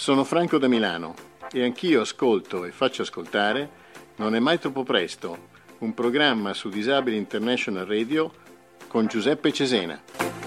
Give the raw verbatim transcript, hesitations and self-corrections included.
Sono Franco da Milano e anch'io ascolto e faccio ascoltare Non è mai troppo presto, un programma su Disabili International Radio con Giuseppe Cesena.